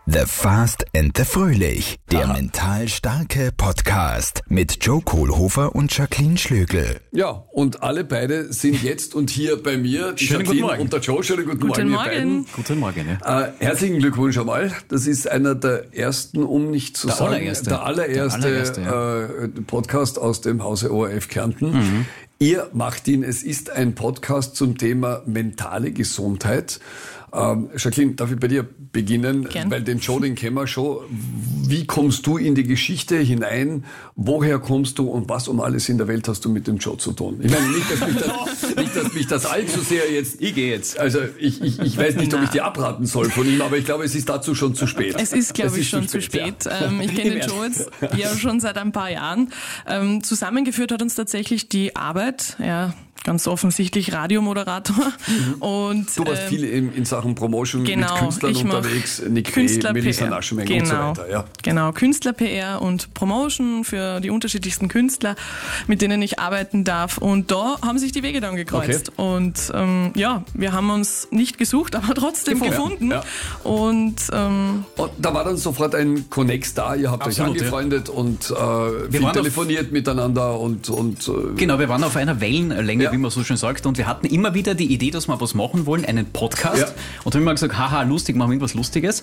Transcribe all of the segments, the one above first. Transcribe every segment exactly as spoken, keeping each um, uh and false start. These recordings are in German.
The Fast and the Fröhlich, der Aha. mental starke Podcast mit Joe Kohlhofer und Jacqueline Schlögl. Ja, und alle beide sind jetzt und hier bei mir, die Schönen Jacqueline guten Morgen. und der Joe. Schönen guten, Guten Morgen, Morgen. ihr beiden. Guten Morgen, ja. Äh, herzlichen Glückwunsch einmal. Das ist einer der ersten, um nicht zu Der sagen, allererste. der allererste, Der allererste, ja. äh, Podcast aus dem Hause O R F Kärnten. Mhm. Ihr macht ihn, es ist ein Podcast zum Thema mentale Gesundheit. Ähm, Jacqueline, darf ich bei dir beginnen? Gern. Weil den Joe, den kennen wir schon. Wie kommst du in die Geschichte hinein? Woher kommst du und was um alles in der Welt hast du mit dem Joe zu tun? Ich meine, nicht, dass mich das, nicht, dass mich das allzu sehr jetzt... Ich gehe jetzt. Also ich, ich, ich weiß nicht, ob ich dir abraten soll von ihm, aber ich glaube, es ist dazu schon zu spät. Es ist, glaube Es ich, ist schon zu zu spät. spät, Ähm, ich kenne den Joe jetzt ja schon seit ein paar Jahren. Ähm, zusammengeführt hat uns tatsächlich die Arbeit, ja, ganz offensichtlich Radiomoderator. Mhm. Und, du warst ähm, viel in, in Sachen Promotion genau, mit Künstlern ich unterwegs, Nick Künstler Kay, Melissa P R. Naschemeng genau, und so weiter. Ja. Genau, Künstler-P R und Promotion für die unterschiedlichsten Künstler, mit denen ich arbeiten darf. Und da haben sich die Wege dann gekreuzt. Okay. Und ähm, ja, wir haben uns nicht gesucht, aber trotzdem gefunden. Ja, ja. Und, ähm, und da war dann sofort ein Connex da, ihr habt Absolut, euch angefreundet ja. und äh, viel telefoniert miteinander. und, und äh, Genau, wir waren auf einer Wellenlänge, ja. wie man so schön sagt. Und wir hatten immer wieder die Idee, dass wir was machen wollen, einen Podcast. Ja. Und dann haben wir gesagt, haha, lustig, machen wir irgendwas Lustiges.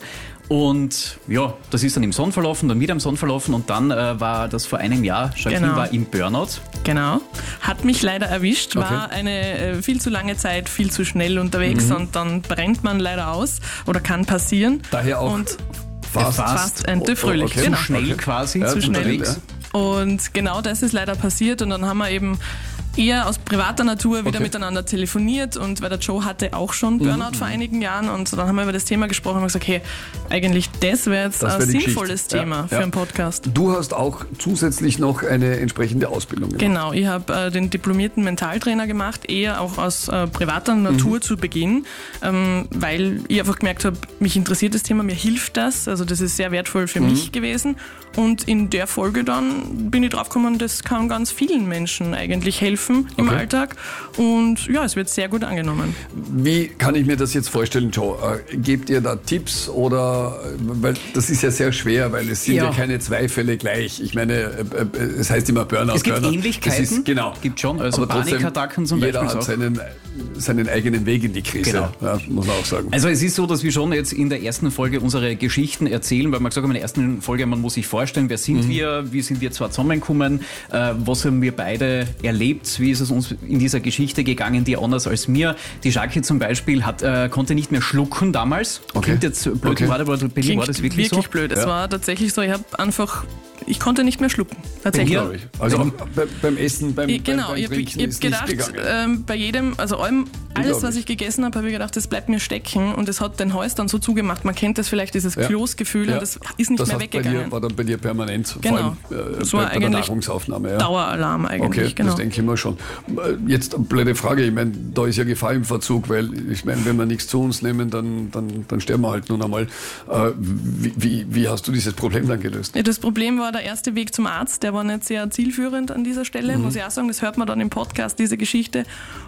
Und ja, das ist dann im Sand verlaufen, dann wieder im Sand verlaufen. Und dann äh, war das vor einem Jahr, Jacqueline genau. war im Burnout. Genau, hat mich leider erwischt, war okay. eine äh, viel zu lange Zeit, viel zu schnell unterwegs mhm. und dann brennt man leider aus oder kann passieren. Daher auch und fast, fast and the Fröhlich. Okay. Genau. Zu schnell okay. quasi. Ja, zu schnell. Unterwegs. Und genau das ist leider passiert und dann haben wir eben eher aus privater Natur wieder okay. miteinander telefoniert und weil der Joe hatte auch schon Burnout mhm. vor einigen Jahren und dann haben wir über das Thema gesprochen und gesagt, okay, eigentlich das wäre jetzt das wär ein sinnvolles Geschichte. Thema ja, für ja. einen Podcast. Du hast auch zusätzlich noch eine entsprechende Ausbildung gemacht. Genau, ich habe äh, den diplomierten Mentaltrainer gemacht, eher auch aus äh, privater Natur mhm. zu Beginn, ähm, weil ich einfach gemerkt habe, mich interessiert das Thema, mir hilft das, also das ist sehr wertvoll für mhm. mich gewesen und in der Folge dann bin ich draufgekommen, das kann ganz vielen Menschen eigentlich helfen im okay. Alltag und ja, es wird sehr gut angenommen. Wie kann ich mir das jetzt vorstellen, Joe? Äh, gebt ihr da Tipps oder, weil das ist ja sehr schwer, weil es sind ja, ja keine zwei Fälle gleich. Ich meine, äh, äh, es heißt immer Burnout. Es gibt Burnout. Ähnlichkeiten, ist, genau. gibt schon, also Panikattacken zum jeder Beispiel. Jeder hat seinen, seinen eigenen Weg in die Krise, genau. ja, muss man auch sagen. Also es ist so, dass wir schon jetzt in der ersten Folge unsere Geschichten erzählen, weil man gesagt haben, in der ersten Folge, man muss sich vorstellen, wer sind mhm. wir, wie sind wir zwar zusammengekommen, äh, was haben wir beide erlebt, wie ist es uns in dieser Geschichte gegangen, die anders als mir. Die Jackie zum Beispiel hat, äh, konnte nicht mehr schlucken damals. Okay. Klingt jetzt blöd, okay. war, war, bei dir war das wirklich, wirklich so? blöd. Es ja. war tatsächlich so, ich habe einfach, ich konnte nicht mehr schlucken. Tatsächlich. Ja, also auch bei, beim Essen, beim, ich, genau, beim, beim Trinken ich habe ist gedacht, nichts gegangen. ähm, bei jedem, also allem, alles, was ich gegessen habe, habe ich gedacht, das bleibt mir stecken und es hat den Hals dann so zugemacht. Man kennt das vielleicht, dieses ja. Kloßgefühl ja. und das ist nicht das mehr bei weggegangen. Dir, war dann bei dir permanent, genau. vor allem äh, das bei, war bei der eigentlich Nahrungsaufnahme. Ja. Daueralarm eigentlich, okay, genau. Das denke ich mir schon. Jetzt eine blöde Frage, ich meine, da ist ja Gefahr im Verzug, weil ich meine, wenn wir nichts zu uns nehmen, dann, dann, dann sterben wir halt nun einmal. Äh, wie, wie, wie hast du dieses Problem dann gelöst? Ja, das Problem war der erste Weg zum Arzt, der war nicht sehr zielführend an dieser Stelle, mhm. muss ich auch sagen, das hört man dann im Podcast, diese Geschichte.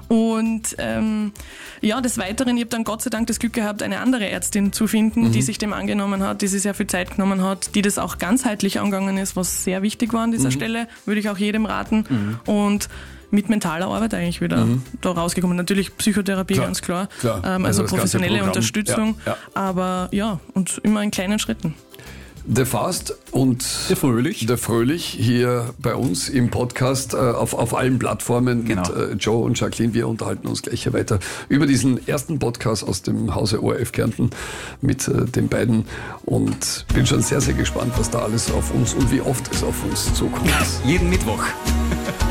Und ähm, ja, des Weiteren, ich habe dann Gott sei Dank das Glück gehabt, eine andere Ärztin zu finden, mhm. die sich dem angenommen hat, die sich sehr viel Zeit genommen hat, die das auch ganzheitlich angegangen ist, was sehr wichtig war an dieser mhm. Stelle, würde ich auch jedem raten. Mhm. Und mit mentaler Arbeit eigentlich wieder mhm. da rausgekommen. Natürlich Psychotherapie, klar, ganz klar. klar. Ähm, also, also professionelle Unterstützung. Ja, ja. Aber ja, und immer in kleinen Schritten. The Fast und The Fröhlich. The Fröhlich hier bei uns im Podcast äh, auf, auf allen Plattformen genau. mit äh, Joe und Jacqueline. Wir unterhalten uns gleich hier weiter über diesen ersten Podcast aus dem Hause O R F Kärnten mit äh, den beiden und bin schon sehr, sehr gespannt, was da alles auf uns und wie oft es auf uns zukommt. Jeden Mittwoch.